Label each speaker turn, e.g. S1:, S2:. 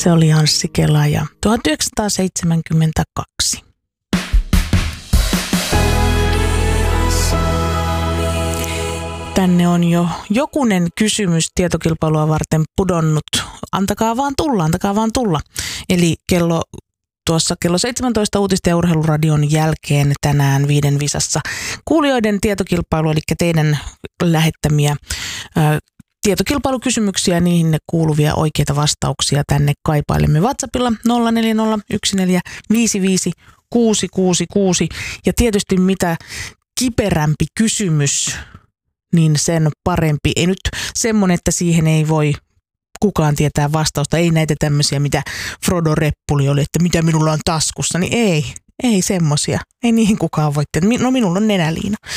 S1: Se oli Anssi Kela ja 1972. Tänne on jo jokunen kysymys tietokilpailua varten pudonnut. Antakaa vaan tulla. Eli kello 17 uutisten ja urheiluradion jälkeen tänään 5 visassa kuulijoiden tietokilpailu, eli teidän lähettämiä tietokilpailukysymyksiä, niihin kuuluvia oikeita vastauksia tänne kaipailemme WhatsAppilla 0401455666 ja tietysti mitä kiperämpi kysymys, niin sen parempi. Ei nyt semmoinen, että siihen ei voi kukaan tietää vastausta. Ei näitä tämmöisiä, mitä Frodo Reppuli oli, että mitä minulla on taskussa, niin ei semmosia. Ei niihin kukaan voi tietää. No minulla on nenäliina.